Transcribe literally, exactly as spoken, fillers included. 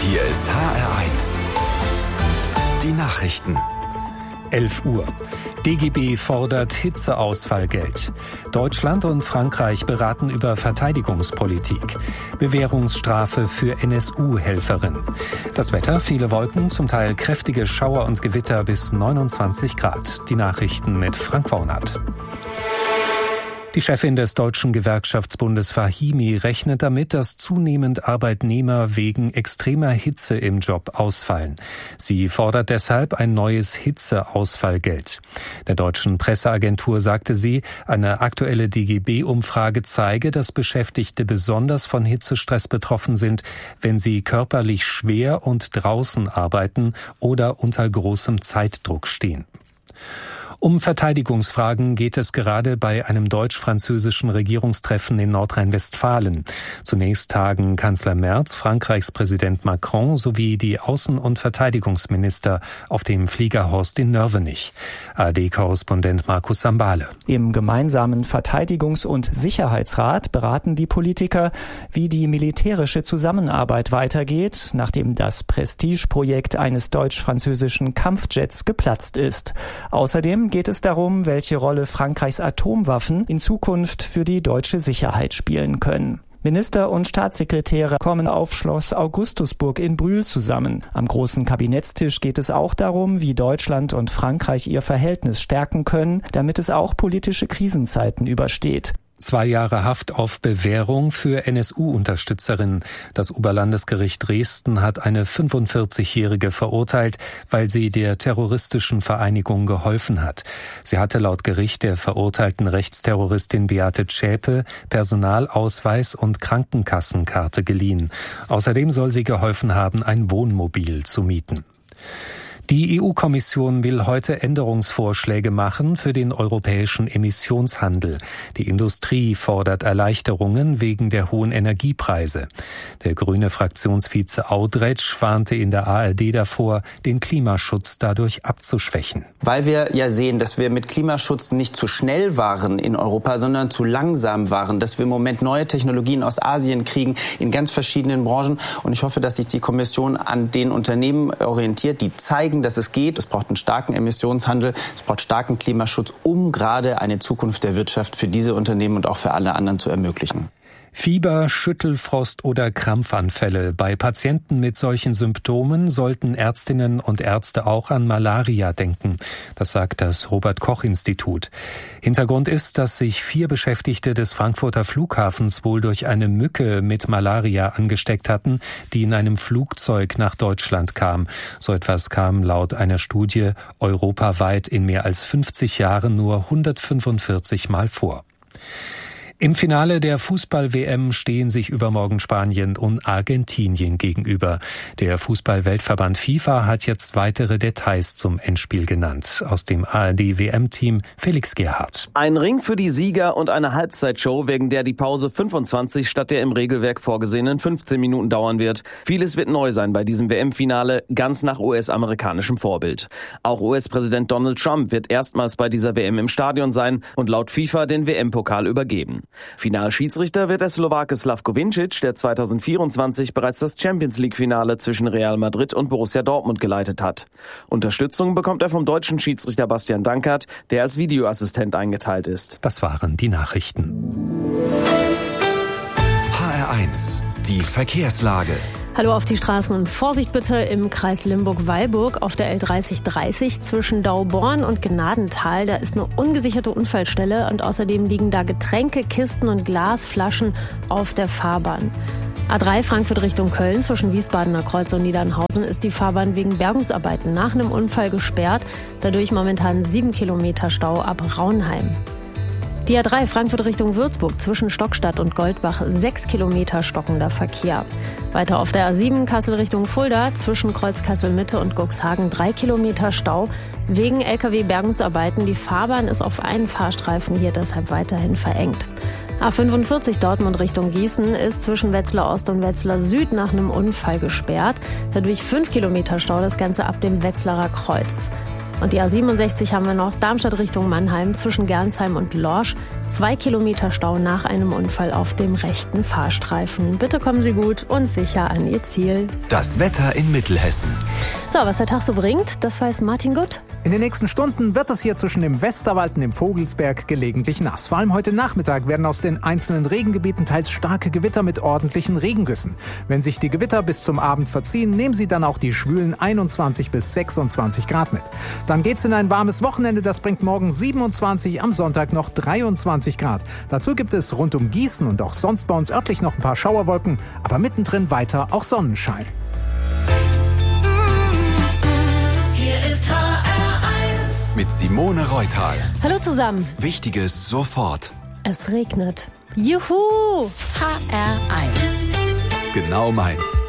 Hier ist H R eins. Die Nachrichten. elf Uhr. D G B fordert Hitzeausfallgeld. Deutschland und Frankreich beraten über Verteidigungspolitik. Bewährungsstrafe für N S U-Helferin. Das Wetter, viele Wolken, zum Teil kräftige Schauer und Gewitter bis neunundzwanzig Grad. Die Nachrichten mit Frank Wornert. Die Chefin des Deutschen Gewerkschaftsbundes Fahimi rechnet damit, dass zunehmend Arbeitnehmer wegen extremer Hitze im Job ausfallen. Sie fordert deshalb ein neues Hitzeausfallgeld. Der deutschen Presseagentur sagte sie, eine aktuelle D G B-Umfrage zeige, dass Beschäftigte besonders von Hitzestress betroffen sind, wenn sie körperlich schwer und draußen arbeiten oder unter großem Zeitdruck stehen. Um Verteidigungsfragen geht es gerade bei einem deutsch-französischen Regierungstreffen in Nordrhein-Westfalen. Zunächst tagen Kanzler Merz, Frankreichs Präsident Macron sowie die Außen- und Verteidigungsminister auf dem Fliegerhorst in Nörvenich. A R D-Korrespondent Markus Sambale. Im gemeinsamen Verteidigungs- und Sicherheitsrat beraten die Politiker, wie die militärische Zusammenarbeit weitergeht, nachdem das Prestigeprojekt eines deutsch-französischen Kampfjets geplatzt ist. Außerdem geht es darum, welche Rolle Frankreichs Atomwaffen in Zukunft für die deutsche Sicherheit spielen können. Minister und Staatssekretäre kommen auf Schloss Augustusburg in Brühl zusammen. Am großen Kabinettstisch geht es auch darum, wie Deutschland und Frankreich ihr Verhältnis stärken können, damit es auch politische Krisenzeiten übersteht. Zwei Jahre Haft auf Bewährung für N S U-Unterstützerinnen. Das Oberlandesgericht Dresden hat eine fünfundvierzigjährige verurteilt, weil sie der terroristischen Vereinigung geholfen hat. Sie hatte laut Gericht der verurteilten Rechtsterroristin Beate Zschäpe Personalausweis und Krankenkassenkarte geliehen. Außerdem soll sie geholfen haben, ein Wohnmobil zu mieten. Die E U-Kommission will heute Änderungsvorschläge machen für den europäischen Emissionshandel. Die Industrie fordert Erleichterungen wegen der hohen Energiepreise. Der grüne Fraktionsvize Audretsch warnte in der A R D davor, den Klimaschutz dadurch abzuschwächen. Weil wir ja sehen, dass wir mit Klimaschutz nicht zu schnell waren in Europa, sondern zu langsam waren, dass wir im Moment neue Technologien aus Asien kriegen in ganz verschiedenen Branchen. Und ich hoffe, dass sich die Kommission an den Unternehmen orientiert, die zeigen, dass es geht. Es braucht einen starken Emissionshandel, es braucht starken Klimaschutz, um gerade eine Zukunft der Wirtschaft für diese Unternehmen und auch für alle anderen zu ermöglichen. Fieber, Schüttelfrost oder Krampfanfälle. Bei Patienten mit solchen Symptomen sollten Ärztinnen und Ärzte auch an Malaria denken. Das sagt das Robert-Koch-Institut. Hintergrund ist, dass sich vier Beschäftigte des Frankfurter Flughafens wohl durch eine Mücke mit Malaria angesteckt hatten, die in einem Flugzeug nach Deutschland kam. So etwas kam laut einer Studie europaweit in mehr als fünfzig Jahren nur hundertfünfundvierzig Mal vor. Im Finale der Fußball-W M stehen sich übermorgen Spanien und Argentinien gegenüber. Der Fußball-Weltverband FIFA hat jetzt weitere Details zum Endspiel genannt. Aus dem A R D-W M-Team Felix Gerhardt. Ein Ring für die Sieger und eine Halbzeitshow, wegen der die Pause fünfundzwanzig statt der im Regelwerk vorgesehenen fünfzehn Minuten dauern wird. Vieles wird neu sein bei diesem W M-Finale, ganz nach U S-amerikanischem Vorbild. Auch U S-Präsident Donald Trump wird erstmals bei dieser W M im Stadion sein und laut FIFA den W M-Pokal übergeben. Finalschiedsrichter wird der Slowake Slavko Vincic, der zweitausendvierundzwanzig bereits das Champions-League-Finale zwischen Real Madrid und Borussia Dortmund geleitet hat. Unterstützung bekommt er vom deutschen Schiedsrichter Bastian Dankert, der als Videoassistent eingeteilt ist. Das waren die Nachrichten. H R eins, die Verkehrslage. Hallo auf die Straßen und Vorsicht bitte im Kreis Limburg-Weilburg auf der L dreißig dreißig zwischen Dauborn und Gnadental. Da ist eine ungesicherte Unfallstelle und außerdem liegen da Getränke, Kisten und Glasflaschen auf der Fahrbahn. A drei Frankfurt Richtung Köln zwischen Wiesbadener Kreuz und Niedernhausen ist die Fahrbahn wegen Bergungsarbeiten nach einem Unfall gesperrt. Dadurch momentan sieben Kilometer Stau ab Raunheim. Die A drei Frankfurt Richtung Würzburg zwischen Stockstadt und Goldbach, sechs Kilometer stockender Verkehr. Weiter auf der A sieben Kassel Richtung Fulda zwischen Kreuz Kassel-Mitte und Cuxhagen, drei Kilometer Stau wegen L K W-Bergungsarbeiten. Die Fahrbahn ist auf einen Fahrstreifen hier deshalb weiterhin verengt. A fünfundvierzig Dortmund Richtung Gießen ist zwischen Wetzlar Ost und Wetzlar Süd nach einem Unfall gesperrt. Dadurch fünf Kilometer Stau, das Ganze ab dem Wetzlarer Kreuz. Und die A siebenundsechzig haben wir noch, Darmstadt Richtung Mannheim zwischen Gernsheim und Lorsch. Zwei Kilometer Stau nach einem Unfall auf dem rechten Fahrstreifen. Bitte kommen Sie gut und sicher an Ihr Ziel. Das Wetter in Mittelhessen. So, was der Tag so bringt, das weiß Martin Gutt. In den nächsten Stunden wird es hier zwischen dem Westerwald und dem Vogelsberg gelegentlich nass. Vor allem heute Nachmittag werden aus den einzelnen Regengebieten teils starke Gewitter mit ordentlichen Regengüssen. Wenn sich die Gewitter bis zum Abend verziehen, nehmen Sie dann auch die schwülen einundzwanzig bis sechsundzwanzig Grad mit. Dann geht's in ein warmes Wochenende, das bringt morgen siebenundzwanzig, am Sonntag noch dreiundzwanzig Grad. Dazu gibt es rund um Gießen und auch sonst bei uns örtlich noch ein paar Schauerwolken, aber mittendrin weiter auch Sonnenschein. Hier ist H R eins mit Simone Reutal. Hallo zusammen. Wichtiges sofort. Es regnet. Juhu! H R eins. Genau meins.